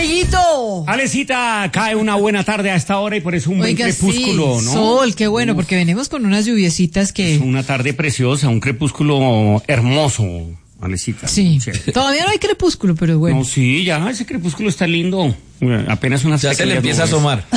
Dieguito. Alecita, cae una buena tarde a esta hora y por eso un buen crepúsculo, sí, ¿no? Sol, qué bueno, porque venimos con unas lluviecitas que... Es una tarde preciosa, un crepúsculo hermoso, Alecita. Sí, todavía no hay crepúsculo, pero bueno. No, sí, ya, ese crepúsculo está lindo. Apenas unas ya se le empieza a asomar.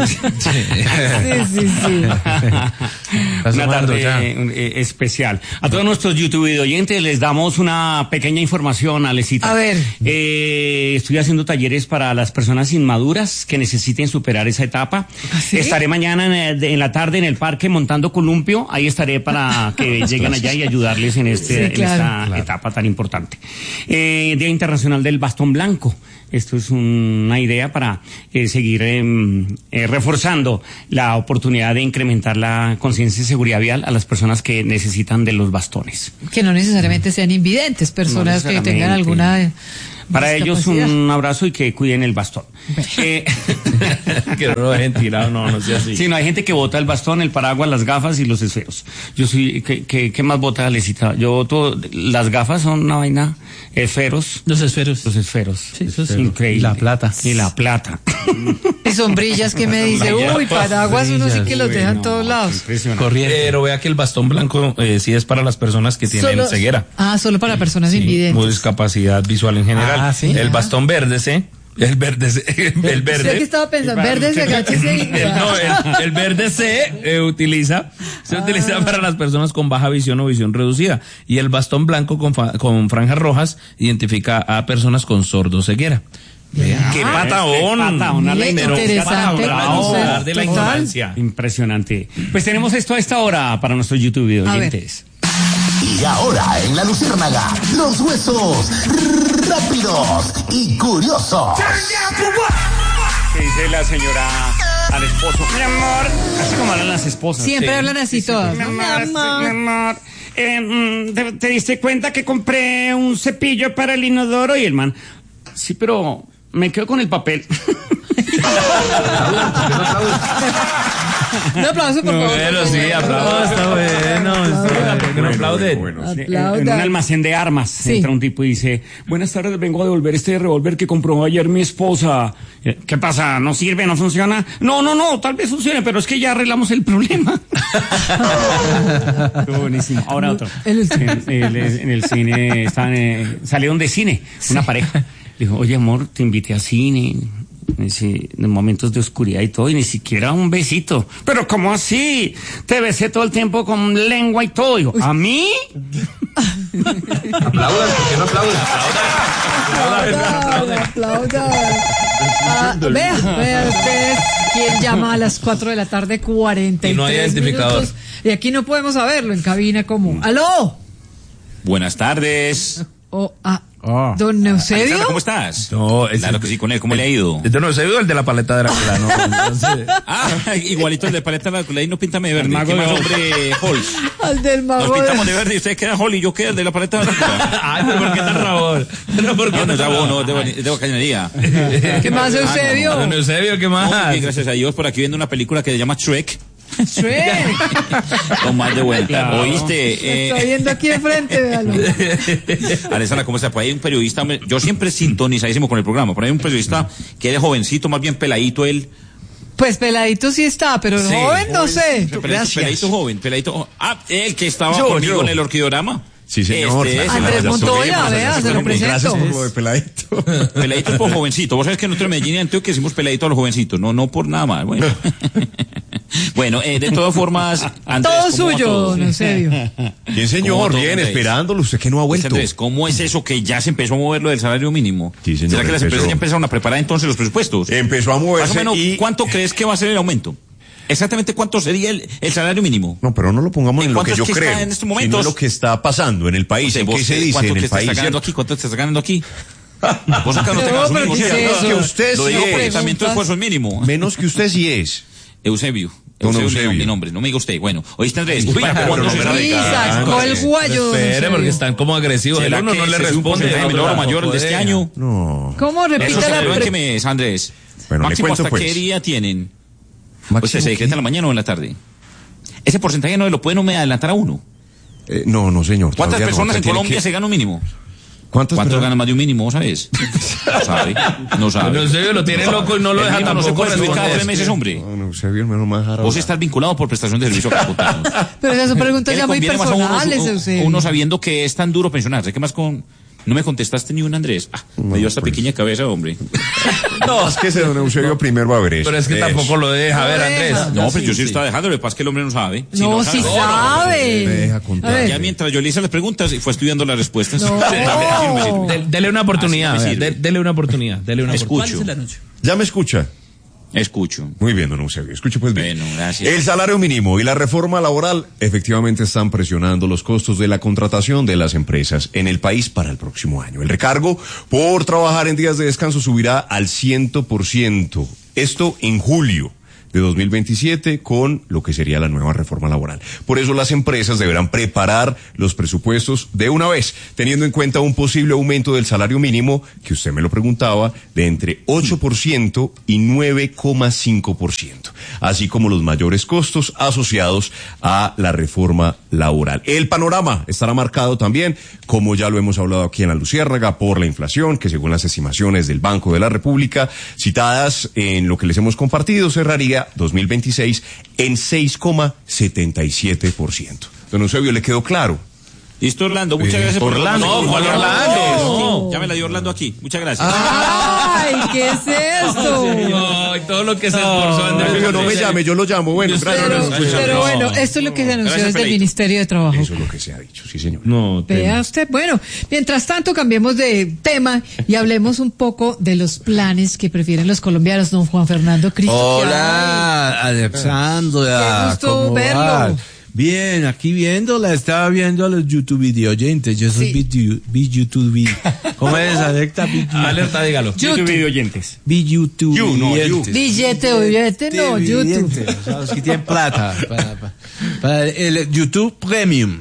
Sí. Una tarde especial. A todos nuestros YouTube oyentes les damos una pequeña información, Alecita. A ver. Estoy haciendo talleres para las personas inmaduras que necesiten superar esa etapa. ¿Sí? Estaré mañana en la tarde en el parque montando columpio. Ahí estaré para que lleguen allá y ayudarles en esta etapa tan importante. Día Internacional del Bastón Blanco. Esto es una idea para seguir reforzando la oportunidad de incrementar la conciencia de seguridad vial a las personas que necesitan de los bastones. Que no necesariamente sean invidentes, personas que tengan alguna... Para ellos un abrazo y que cuiden el bastón. Que no lo dejen tirado, no sea así. Sí, no, hay gente que bota el bastón, el paraguas, las gafas y los esferos. Yo soy, ¿qué más bota, Alecita? Las gafas son una vaina, esferos. Los esferos. Sí, eso es increíble. La plata. Y la plata. Y sombrillas que me dice, paraguas uno sí que los deja en todos lados. Pero vea que el bastón blanco sí es para las personas que tienen ceguera. Solo para personas invidentes. O discapacidad visual en general. ¿sí? El bastón verde, ¿sí? El verde. ¿Usted qué estaba pensando? Verde se agáchese. El verde se utiliza para las personas con baja visión o visión reducida. Y el bastón blanco con franjas rojas identifica a personas con sordoceguera. ¡Qué patadón! Interesante. De la ignorancia. Impresionante. Pues tenemos esto a esta hora para nuestros YouTube oyentes. Y ahora en La Luciérnaga, los huesos rápidos y curiosos. ¿Qué dice la señora al esposo? Mi amor, así como hablan las esposas. Siempre hablan así todas. Mi amor. ¿Te diste cuenta que compré un cepillo para el inodoro? Y el man, sí, pero me quedo con el papel. Un aplauso, por favor. Pero sí, aplauso, está bueno. Aplauden. En un almacén de armas entra un tipo y dice: buenas tardes, vengo a devolver este revólver que compró ayer mi esposa. ¿Qué pasa? ¿No sirve? ¿No funciona? No, tal vez funcione, pero es que ya arreglamos el problema. Buenísimo. Ahora otro. En el cine salieron de cine una pareja. Dijo: oye, amor, te invité a cine. En momentos de oscuridad y todo, y ni siquiera un besito. Pero ¿cómo así? Te besé todo el tiempo con lengua y todo. Digo, ¿a mí? Aplaudan, ¿por qué no Aplaudan. Vea ustedes quién llama a las 4 de la tarde, 43 y no hay identificador. Minutos, y aquí no podemos saberlo en cabina como. ¡Aló! Buenas tardes. ¿Don Eusebio? ¿Cómo estás? No, claro que sí, con él. ¿Cómo le ha ido? Don Eusebio, el de la paleta de Drácula, igualito el de paleta de Drácula. Y no píntame de verde. ¿Qué más, hombre? Holz. Al del mago. Nos pintamos de verde y usted queda Hall y yo quedo el de la paleta de Drácula. Ay, pero ¿por qué tan rabón? De cañería. ¿Qué más, Eusebio? Don Eusebio, ¿qué más? No, gracias a Dios, por aquí viendo una película que se llama Shrek. Con más de vuelta. ¿Oíste? Está viendo aquí enfrente, véalo. Alessandra, ¿cómo está? Por ahí hay un periodista, yo siempre sintonizadísimo con el programa. Por ahí hay un periodista que es jovencito, más bien peladito él. Pues peladito sí está, pero sí, joven no sé. Peladito joven. El que estaba conmigo en el Orquidorama. Sí, señor. Andrés Montoya, vea, se lo presento. Gracias por lo de peladito. Peladito por jovencito. Vos sabés que nosotros en Medellín y Antioquia decimos peladito a los jovencitos, no por nada más. Bueno, de todas formas, Andrés, todo suyo, en serio. Bien, señor, bien, esperándolo, usted que no ha vuelto. Andrés, ¿cómo es eso que ya se empezó a mover lo del salario mínimo? Sí, señor. ¿Será que las empresas ya empezaron a preparar entonces los presupuestos? Empezó a moverse. Más o menos, ¿cuánto crees que va a ser el aumento? Exactamente cuánto sería el salario mínimo. No, pero no lo pongamos en lo que yo creo, en estos momentos, sino en lo que está pasando en el país, en qué se dice en el país. ¿Cuánto te estás ganando aquí? Vos acá no te ganas un mínimo. Que usted lo digo porque también tu esfuerzo es mínimo. Menos que usted sí es. Eusebio. Mi nombre, no me diga usted. Bueno, oíste, Andrés. Sacó el guayo. Espere, porque están como agresivos. El uno no le responde. ¿El menor o mayor de este año? No. ¿Cómo repite la pregunta? ¿En qué mes, Andrés? Bueno, máximo, ¿hasta pues. qué día tienen? O sea, ¿se decreta en la mañana o en la tarde? Ese porcentaje no lo pueden adelantar a uno. No, señor. ¿Cuántas personas en Colombia se ganan un mínimo? ¿Cuánto gana más de un mínimo, sabes? No sabe. No sé, lo tiene loco y no lo deja tampoco. No se puede subir cada 3 meses, hombre. No sé, menos más. Vos estás vinculado por prestación de servicio capotado. Pero esas son preguntas ya muy personales, Eusebio. Uno sabiendo que es tan duro pensionarse. ¿Qué más con...? No me contestaste ni un Andrés. Me dio hasta pequeña cabeza, hombre. No, es que ese don Eusebio primero va a ver eso. Pero es que tampoco lo deja. A ver, Andrés. No, pero yo sí estaba dejando. Lo que pasa es que el hombre no sabe. No, sí sabe. Deja contar. Ya mientras yo le hice las preguntas y fue estudiando las respuestas. Dele una oportunidad. Dele una oportunidad. Escucho. ¿Ya me escucha? Escucho. Muy bien, don Eusebio. Escuche pues bien. Bueno, gracias. El salario mínimo y la reforma laboral efectivamente están presionando los costos de la contratación de las empresas en el país para el próximo año. El recargo por trabajar en días de descanso subirá al 100%. Esto en julio de 2027 con lo que sería la nueva reforma laboral. Por eso las empresas deberán preparar los presupuestos de una vez, teniendo en cuenta un posible aumento del salario mínimo, que usted me lo preguntaba, de entre 8% y 9,5%, así como los mayores costos asociados a la reforma laboral. El panorama estará marcado también, como ya lo hemos hablado aquí en La Luciérnaga, por la inflación, que según las estimaciones del Banco de la República, citadas en lo que les hemos compartido, cerraría 2026 en 6,77%. Don Eusebio, ¿le quedó claro? Listo, Orlando, muchas gracias por Orlando. No, ¿cuál Orlando? No. Ya me la dio Orlando aquí. Muchas gracias. Ay, ¿qué es esto? Ay, todo lo que se esforzó Andrés. No me llame, yo lo llamo. Bueno, Pero bueno, esto es lo que se anunció desde el Ministerio de Trabajo. Eso es lo que se ha dicho, sí, señor. No, Vea usted. Bueno, mientras tanto cambiemos de tema y hablemos un poco de los planes que prefieren los colombianos, don Juan Fernando Cristo. Hola, Alexandra. Qué gusto ¿cómo verlo. vas? Bien, aquí viéndola, estaba viendo a los YouTube video oyentes. Yo soy YouTube. ¿Cómo es, Alerta? Alerta, dígalo. YouTube video oyentes. YouTube oyentes. Billete, oyente, no, YouTube. O sea, los que tienen plata para el YouTube Premium.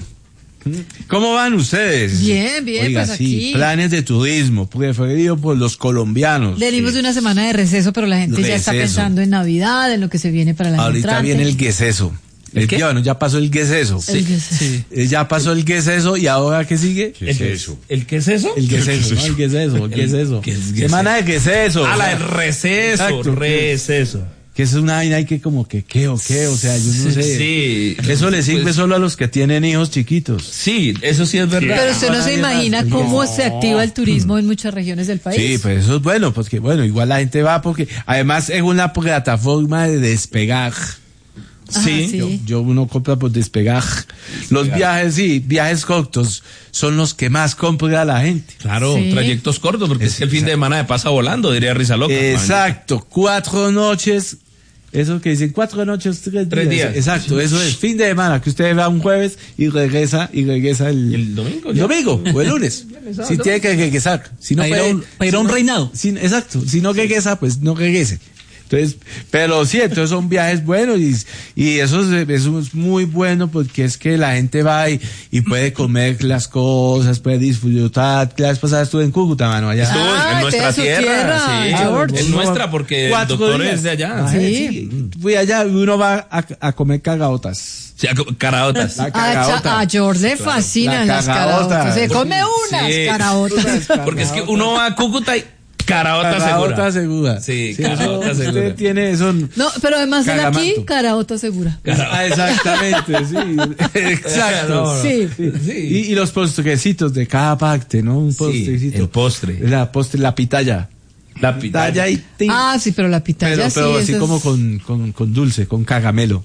¿Cómo van ustedes? Bien, Oiga, pues sí, aquí. planes de turismo preferido por los colombianos. Venimos de una semana de receso, pero la gente ya está Receso. pensando en Navidad, en lo que se viene para la Ahorita viene el gueseso. Bueno, ya pasó el gueseso. Sí. Ya pasó el gueseso y ahora ¿qué sigue? ¿Qué es eso? ¿El qué es eso? El gueseso, ¿no? El gueseso. ¿Qué es Semana de gueseso. Ah, la del receso. Exacto. Receso. Que es una vaina hay que como que qué o sea, yo no sé. Sí. Eso le sirve solo a los que tienen hijos chiquitos. Sí, eso sí es verdad. Pero usted no se imagina cómo se activa el turismo en muchas regiones del país. Sí, pues eso es bueno, porque bueno, igual la gente va porque además es una plataforma de despegar. Ajá, Sí, yo uno compra por despegar. Los viajes cortos son los que más compra la gente. Claro, Sí. trayectos cortos, porque es que el fin de semana me pasa volando, diría Risa Loca. Exacto, 4 noches. Eso que dicen 4 noches, 3 días. Exacto, eso es fin de semana, que usted va un jueves y regresa ¿El domingo? El domingo o el lunes. Si tiene que regresar. Si no Para ir a un reinado. Exacto, si no regresa, pues no regrese. Entonces, pero sí, entonces son viajes buenos y eso es muy bueno porque es que la gente va y puede comer las cosas, puede disfrutar. La vez pasada estuve en Cúcuta, mano, allá. Estuvo en nuestra su tierra, sí. George. Es nuestra porque el 4 doctor días. es de allá. Ah, sí. Fui allá y uno va a comer cagaotas. Sí, caraotas. La cagaota. A George le fascinan La las cagaota. caraotas. Se come unas Sí. caraotas. Porque es que uno va a Cúcuta y caraota Cagaota segura. segura. Sí, cagaota eso, segura. Usted tiene eso. No, pero además él aquí, Cagamanto. caraota segura. Exactamente, sí. Exacto. Sí. Y los postrecitos de cada parte, ¿no? Un postrecito. el postre. La pitaya. La pitaya. y tin. Ah, sí, pero la pitaya pero sí. así eso como es- con dulce, con cagamelo.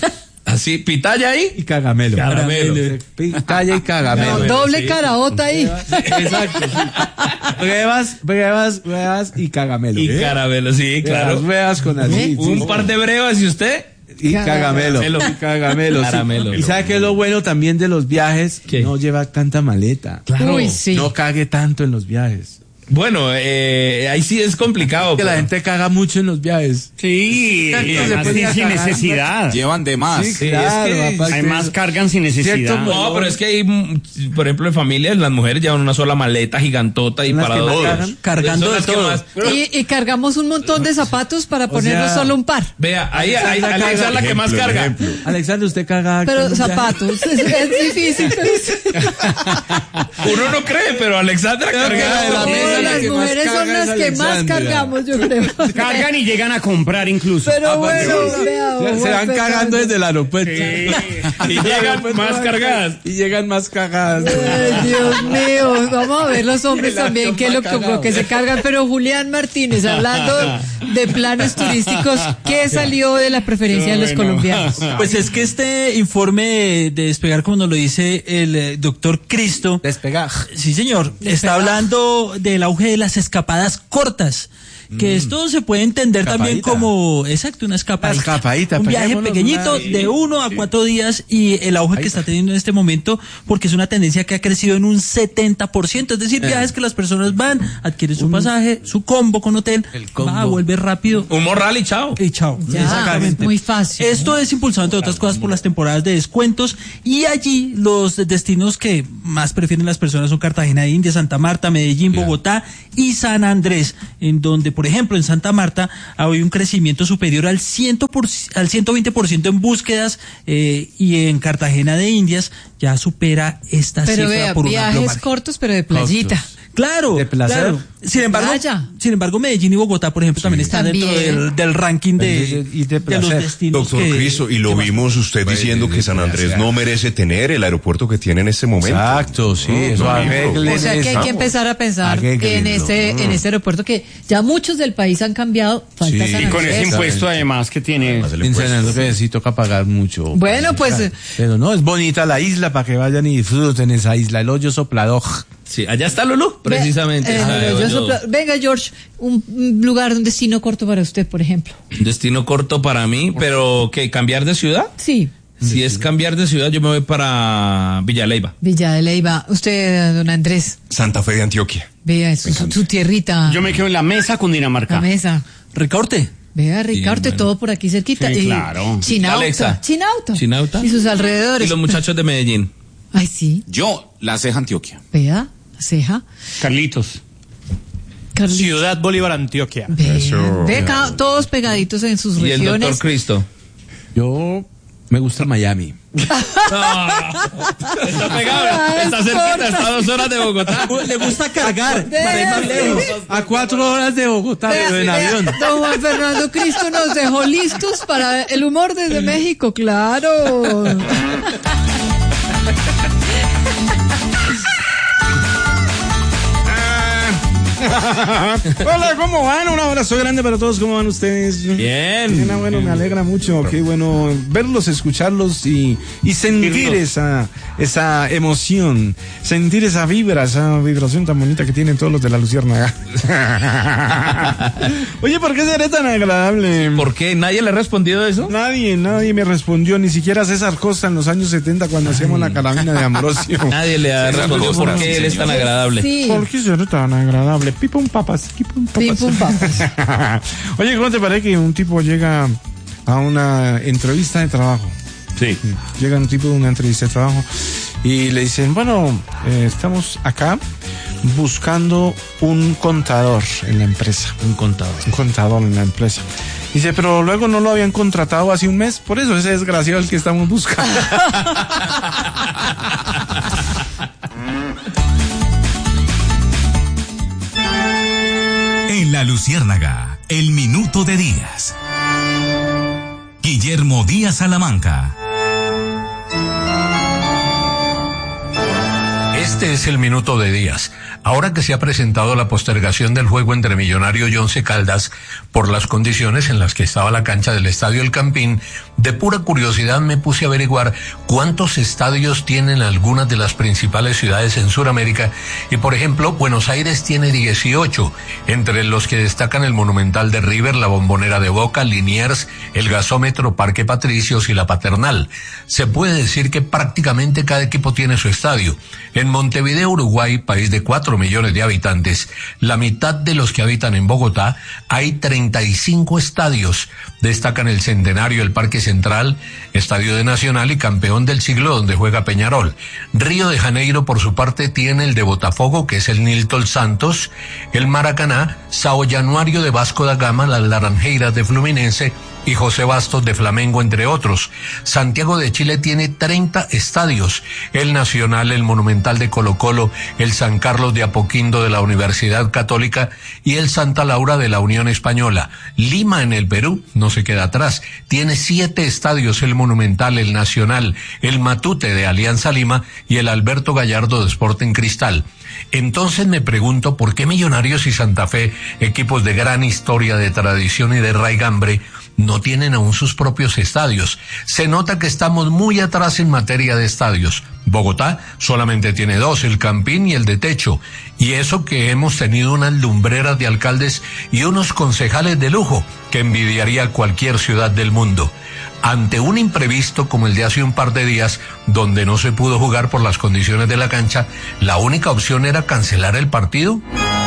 Así, pitaya ahí. Y cagamelo. Caramelo. Pitaya y cagamelo. No, doble caraota ahí. Exacto, sí. Brevas y cagamelo. Y caramelo, sí, claro. Las brevas con así. Un par de brevas y usted. Y cagamelo. Caramelo. Y cagamelo. sí. Caramelo. Y sabe que es lo bueno también de los viajes, ¿Qué? no lleva tanta maleta. Uy, sí. No cague tanto en los viajes. Bueno, ahí sí es complicado. Que la gente caga mucho en los viajes. Sí, además sin necesidad. Llevan de más. Sí, claro, es que papá, Además cargan sin necesidad. No, pero es que hay, por ejemplo, en familias las mujeres llevan una sola maleta gigantota y Unas para que no todos. cagan, cargando Son de las que todo. más- Y cargamos un montón de zapatos para ponernos sea, solo un par. Vea, ahí Alexa es la que más Ejemplo, carga. ejemplo. Alexander, usted caga. Pero con un viaje? zapatos, es difícil. Pero Uno no cree, pero Alexandra Creo que carga. de la mesa no, la las que más mujeres son carga las es que más Alexandra. cargamos, yo creo. Cargan y llegan a comprar incluso. Pero bueno, Se vea, van Juan cagando Fernando. desde el aeropuerto. Y llegan más cargadas. Y llegan más cagadas. Ay, Dios mío, vamos a ver los hombres El también que lo cagado. que se cargan. Pero Julián Martínez, hablando de planes turísticos, ¿qué salió de la preferencia de los colombianos? Pues es que este informe de Despegar, como nos lo dice el doctor Cristo, Despegar. sí señor, está hablando del auge de las escapadas cortas. Que esto se puede entender también Escapadita. como, exacto, una escapadita. Una escapadita, Un viaje peguémonos pequeñito una- de 1 a 4 días y el auge que está teniendo en este momento, porque es una tendencia que ha crecido en un 70%. Es decir, viajes que las personas van, adquieren su pasaje, su combo con hotel, va, vuelve rápido Un morral y chao. y chao. Ya, Exactamente. es muy fácil. Esto es impulsado, entre otras cosas, por las temporadas de descuentos y allí los destinos que más prefieren las personas son Cartagena de Indias, Santa Marta, Medellín, Bogotá y San Andrés, en donde, por ejemplo, en Santa Marta hay un crecimiento superior al 120% en búsquedas y en Cartagena de Indias ya supera esta Pero cifra vea, por un amplio viajes margen. cortos, pero de playita. Claro, De placer. claro. Sin Playa. embargo, Medellín y Bogotá, por ejemplo, también están dentro También. del ranking Y de de los placer. destinos. Doctor Cristo, y lo vimos usted diciendo que San Andrés no merece tener el aeropuerto que tiene en este momento. Exacto, sí, eso no, arreglen O sea que hay eso. que empezar a pensar Arréglenlo. en este aeropuerto que ya muchos del país han cambiado. Falta Sí. San Y con ese Andrés. impuesto además que tiene. Más el En San impuesto. Andrés sí toca pagar mucho. Bueno, pues, Pero no, es bonita la isla para que vayan y disfruten esa isla, el hoyo soplador. Sí, allá está Lulú, precisamente. Ve- esa de yo hoyo. venga, George, un lugar, un destino corto para usted, por ejemplo. Destino corto para mí, pero ¿qué? ¿Cambiar de ciudad? Sí, Si es cambiar de ciudad, yo me voy para Villa Leyva. Villa de Leyva. Usted, don Andrés, Santa Fe de Antioquia. vea su tierrita, Yo me quedo en la mesa con Dinamarca. la mesa. Ricaurte. Vea, Ricardo, bueno. todo por aquí cerquita. Sí, Y claro. Chinauta. Alexa. Chinauta. Y sus Y alrededores. los muchachos de Medellín. Ay, sí. Yo, la Ceja Antioquia. Vea, ceja. Carlitos. Carlitos. Ciudad Bolívar, Antioquia. Vea, todos pegaditos en sus Y el doctor regiones. Cristo. Yo me gusta Miami. Está pegado, está cerquita, está a 2 horas de Bogotá. Le gusta cargar para ir más lejos. A 4 horas de Bogotá, Vea, pero en vea, avión. don Juan Fernando Cristo nos dejó listos para el humor desde México, claro. Hola, ¿cómo van? Un abrazo grande para todos. ¿Cómo van ustedes? Bien. Bueno, me alegra mucho. Qué bueno verlos, escucharlos y sentir esa emoción, sentir esa vibración tan bonita que tienen todos los de la Luciérnaga. Oye, ¿por qué seré tan agradable? ¿Por qué? ¿Nadie le ha respondido eso? Nadie me respondió, ni siquiera César Costa en los años 70 cuando hacíamos la carabina de Ambrosio. Nadie le ha respondido por qué él es tan agradable. Sí. ¿Por qué seré tan agradable? Pipum papas, pipum papas. Pim, pum, papas. Oye, ¿cómo te parece que un tipo llega a una entrevista de trabajo? Sí. Llega un tipo de una entrevista de trabajo y le dicen, bueno, estamos acá buscando un contador en la empresa. Un contador. Un contador en la empresa. Dice, pero luego no lo habían contratado hace un mes, por eso ese desgraciado es el que estamos buscando. En La Luciérnaga, el minuto de Díaz. Guillermo Díaz Salamanca. Este es el minuto de Díaz. Ahora que se ha presentado la postergación del juego entre Millonario y Once Caldas por las condiciones en las que estaba la cancha del Estadio El Campín, de pura curiosidad me puse a averiguar cuántos estadios tienen algunas de las principales ciudades en Sudamérica y, por ejemplo, Buenos Aires tiene 18, entre los que destacan el Monumental de River, la Bombonera de Boca, Liniers, el Gasómetro, Parque Patricios y la Paternal. Se puede decir que prácticamente cada equipo tiene su estadio. En Montevideo, Uruguay, país de 4 millones de habitantes, la mitad de los que habitan en Bogotá, hay 35 estadios. Destacan el Centenario, el Parque Central, Estadio de Nacional y Campeón del Siglo, donde juega Peñarol. Río de Janeiro, por su parte, tiene el de Botafogo, que es el Nilton Santos, el Maracaná, Sao Januario de Vasco da Gama, las Laranjeiras de Fluminense y José Bastos de Flamengo, entre otros. Santiago de Chile tiene 30 estadios, el Nacional, el Monumental de Colo-Colo, el San Carlos de Apoquindo de la Universidad Católica y el Santa Laura de la Unión Española. Lima, en el Perú, no se queda atrás, tiene 7 estadios, el Monumental, el Nacional, el Matute de Alianza Lima y el Alberto Gallardo de Sporting Cristal. Entonces me pregunto por qué Millonarios y Santa Fe, equipos de gran historia, de tradición y de raigambre, no tienen aún sus propios estadios. Se nota que estamos muy atrás en materia de estadios. Bogotá solamente tiene 2, el Campín y el de Techo. Y eso que hemos tenido unas lumbreras de alcaldes y unos concejales de lujo que envidiaría cualquier ciudad del mundo. Ante un imprevisto como el de hace un par de días, donde no se pudo jugar por las condiciones de la cancha, la única opción era cancelar el partido.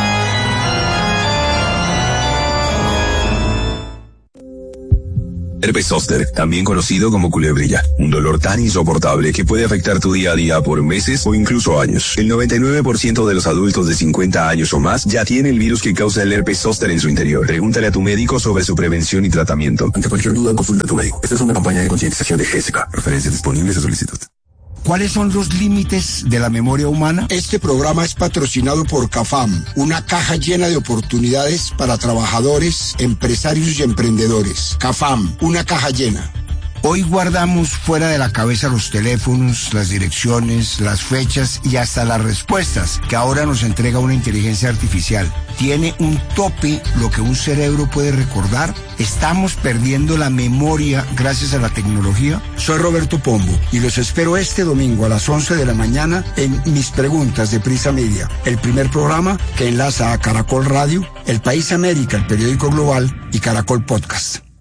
Herpes zóster, también conocido como culebrilla, un dolor tan insoportable que puede afectar tu día a día por meses o incluso años. El 99% de los adultos de 50 años o más ya tiene el virus que causa el herpes zóster en su interior. Pregúntale a tu médico sobre su prevención y tratamiento. Ante cualquier duda, consulta a tu médico. Esta es una campaña de concientización de GESECA. Referencias disponibles a solicitud. ¿Cuáles son los límites de la memoria humana? Este programa es patrocinado por CAFAM, una caja llena de oportunidades para trabajadores, empresarios y emprendedores. CAFAM, una caja llena. Hoy guardamos fuera de la cabeza los teléfonos, las direcciones, las fechas y hasta las respuestas que ahora nos entrega una inteligencia artificial. ¿Tiene un tope lo que un cerebro puede recordar? ¿Estamos perdiendo la memoria gracias a la tecnología? Soy Roberto Pombo y los espero este domingo a las 11 de la mañana en Mis Preguntas de Prisa Media, el primer programa que enlaza a Caracol Radio, El País América, el periódico global y Caracol Podcast.